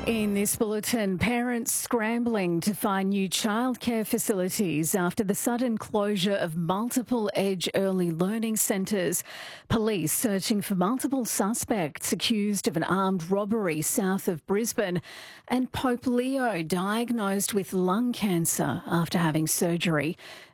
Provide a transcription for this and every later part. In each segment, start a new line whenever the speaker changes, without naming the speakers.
In this bulletin, parents scrambling to find new childcare facilities after the sudden closure of multiple Edge early learning centres. Police searching for multiple suspects accused of an armed robbery south of Brisbane. And Pope Leo diagnosed with lung cancer after having surgery.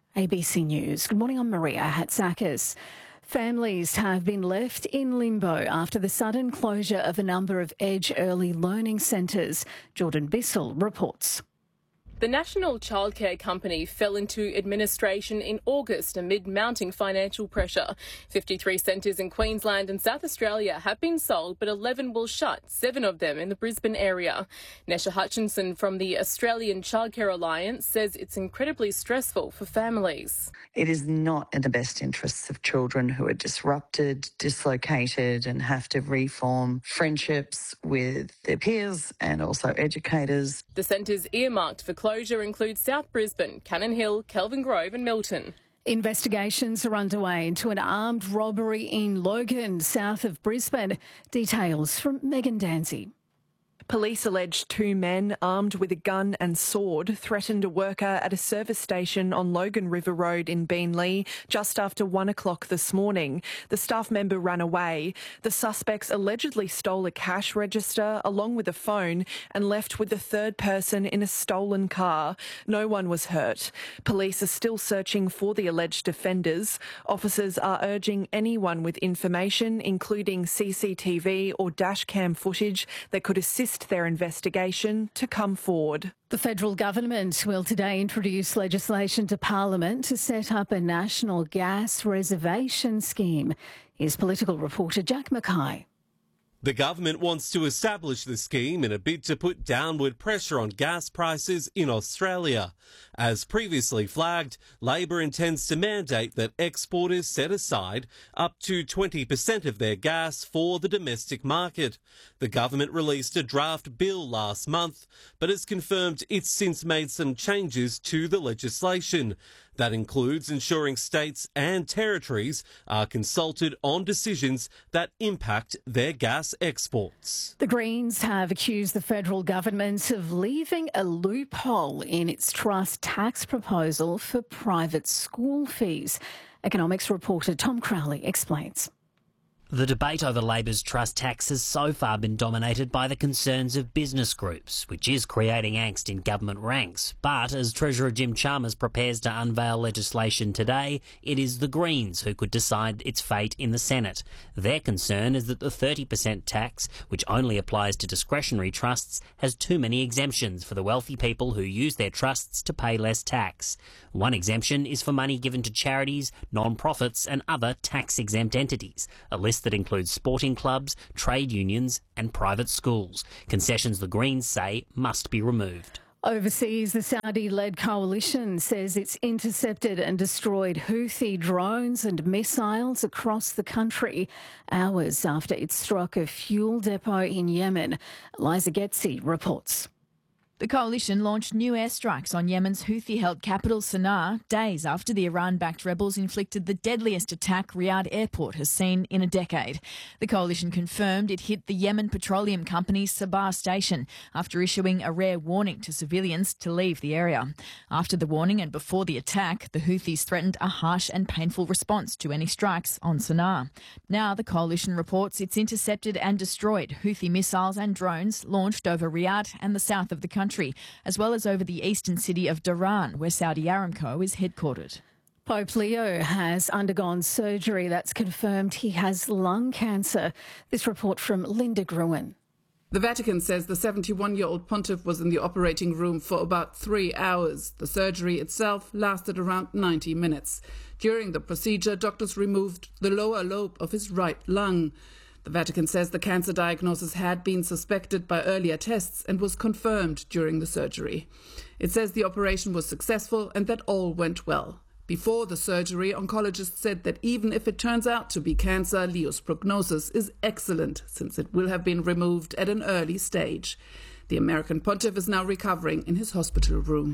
ABC News. Good morning, I'm Maria Hatzakis. Families have been left in limbo after the sudden closure of a number of Edge early learning centres. Jordan Bissell reports.
The National Childcare Company fell into administration in August amid mounting financial pressure. 53 centres in Queensland and South Australia have been sold, but 11 will shut, 7 of them in the Brisbane area. Nesha Hutchinson from the Australian Childcare Alliance says it's incredibly stressful for families.
It is not in the best interests of children who are disrupted, dislocated and have to reform friendships with their peers and also educators.
The centres earmarked for closure include South Brisbane, Cannon Hill, Kelvin Grove and Milton.
Investigations are underway into an armed robbery in Logan, south of Brisbane. Details from Megan Danzy.
Police allege 2 men armed with a gun and sword threatened a worker at a service station on Logan River Road in Beenleigh just after 1 o'clock this morning. The staff member ran away. The suspects allegedly stole a cash register along with a phone and left with the third person in a stolen car. No one was hurt. Police are still searching for the alleged offenders. Officers are urging anyone with information, including CCTV or dashcam footage that could assist their investigation, to come forward.
The federal government will today introduce legislation to Parliament to set up a national gas reservation scheme. Here's political reporter Jack Mackay.
The government wants to establish the scheme in a bid to put downward pressure on gas prices in Australia. As previously flagged, Labor intends to mandate that exporters set aside up to 20% of their gas for the domestic market. The government released a draft bill last month, but has confirmed it's since made some changes to the legislation. That includes ensuring states and territories are consulted on decisions that impact their gas exports.
The Greens have accused the federal government of leaving a loophole in its trust tax proposal for private school fees. Economics reporter Tom Crowley explains.
The debate over Labor's trust tax has so far been dominated by the concerns of business groups, which is creating angst in government ranks. But as Treasurer Jim Chalmers prepares to unveil legislation today, it is the Greens who could decide its fate in the Senate. Their concern is that the 30% tax, which only applies to discretionary trusts, has too many exemptions for the wealthy people who use their trusts to pay less tax. One exemption is for money given to charities, non-profits and other tax-exempt entities, a list that includes sporting clubs, trade unions and private schools. Concessions the Greens say must be removed.
Overseas, the Saudi-led coalition says it's intercepted and destroyed Houthi drones and missiles across the country hours after it struck a fuel depot in Yemen. Liza Getzi reports.
The coalition launched new airstrikes on Yemen's Houthi-held capital Sana'a days after the Iran-backed rebels inflicted the deadliest attack Riyadh airport has seen in a decade. The coalition confirmed it hit the Yemen Petroleum Company's Sabah station after issuing a rare warning to civilians to leave the area. After the warning and before the attack, the Houthis threatened a harsh and painful response to any strikes on Sana'a. Now the coalition reports it's intercepted and destroyed Houthi missiles and drones launched over Riyadh and the south of the country, as well as over the eastern city of Dhahran, where Saudi Aramco is headquartered.
Pope Leo has undergone surgery that's confirmed he has lung cancer. This report from Linda Gruen.
The Vatican says the 71-year-old pontiff was in the operating room for about 3 hours. The surgery itself lasted around 90 minutes. During the procedure, doctors removed the lower lobe of his right lung. The Vatican says the cancer diagnosis had been suspected by earlier tests and was confirmed during the surgery. It says the operation was successful and that all went well. Before the surgery, oncologists said that even if it turns out to be cancer, Leo's prognosis is excellent since it will have been removed at an early stage. The American pontiff is now recovering in his hospital room.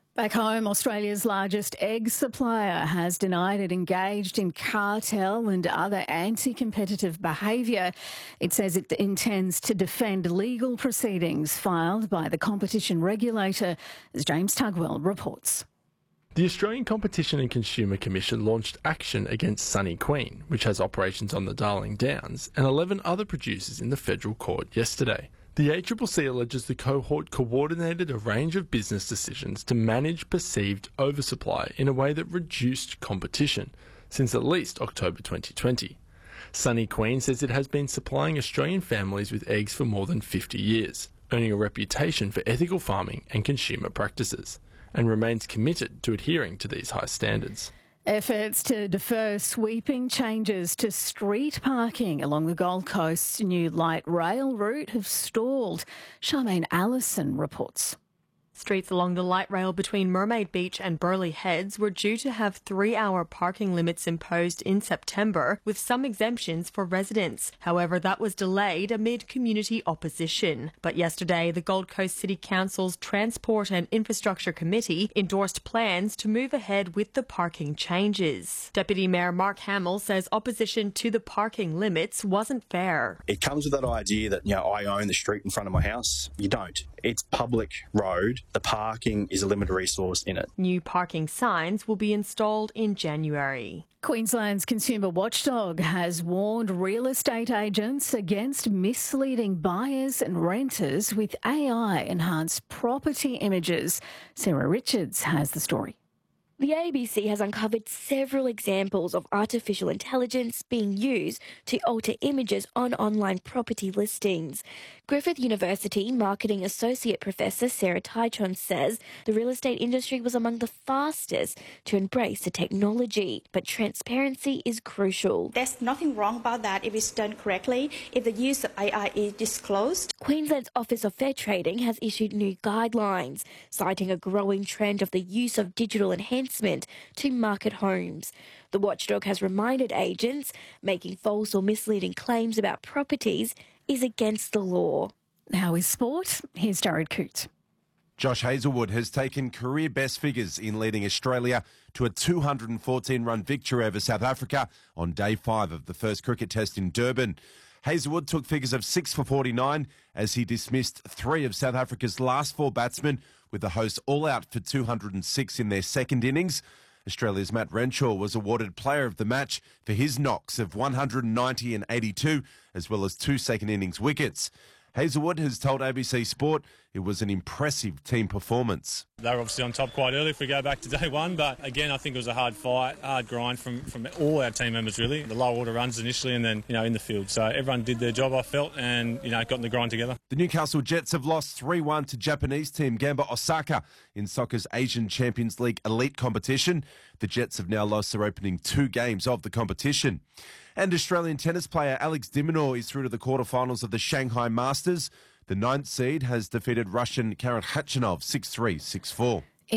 Back home, Australia's largest egg supplier has denied it engaged in cartel and other anti-competitive behaviour. It says it intends to defend legal proceedings filed by the competition regulator, as James Tugwell reports.
The Australian Competition and Consumer Commission launched action against Sunny Queen, which has operations on the Darling Downs, and 11 other producers in the federal court yesterday. The ACCC alleges the cohort coordinated a range of business decisions to manage perceived oversupply in a way that reduced competition since at least October 2020. Sunny Queen says it has been supplying Australian families with eggs for more than 50 years, earning a reputation for ethical farming and consumer practices, and remains committed to adhering to these high standards.
Efforts to defer sweeping changes to street parking along the Gold Coast's new light rail route have stalled. Charmaine Allison reports.
Streets along the light rail between Mermaid Beach and Burleigh Heads were due to have 3-hour parking limits imposed in September, with some exemptions for residents. However, that was delayed amid community opposition. But yesterday, the Gold Coast City Council's Transport and Infrastructure Committee endorsed plans to move ahead with the parking changes. Deputy Mayor Mark Hamill says opposition to the parking limits wasn't fair.
It comes with that idea that, I own the street in front of my house. You don't. It's public road. The parking is a limited resource in it.
New parking signs will be installed in January.
Queensland's consumer watchdog has warned real estate agents against misleading buyers and renters with AI-enhanced property images. Sarah Richards has the story.
The ABC has uncovered several examples of artificial intelligence being used to alter images on online property listings. Griffith University Marketing Associate Professor Sarah Tychon says the real estate industry was among the fastest to embrace the technology, but transparency is crucial.
There's nothing wrong about that if it's done correctly, if the use of AI is disclosed.
Queensland's Office of Fair Trading has issued new guidelines, citing a growing trend of the use of digital enhancement to market homes. The watchdog has reminded agents making false or misleading claims about properties is against the law.
Now is sport. Here's Jared Coote.
Josh Hazlewood has taken career best figures in leading Australia to a 214-run victory over South Africa on day 5 of the first cricket test in Durban. Hazlewood took figures of 6 for 49 as he dismissed 3 of South Africa's last 4 batsmen, with the hosts all out for 206 in their second innings. Australia's Matt Renshaw was awarded Player of the Match for his knocks of 190 and 82, as well as 2 second innings wickets. Hazlewood has told ABC Sport it was an impressive team performance.
They were obviously on top quite early if we go back to day 1, but again I think it was a hard fight, hard grind from all our team members really. The low order runs initially and then in the field. So everyone did their job, I felt, and got in the grind together.
The Newcastle Jets have lost 3-1 to Japanese team Gamba Osaka in soccer's Asian Champions League elite competition. The Jets have now lost their opening 2 games of the competition. And Australian tennis player Alex de Minaur is through to the quarterfinals of the Shanghai Masters. The 9th seed has defeated Russian Karen Khachanov 6-3, 6-4.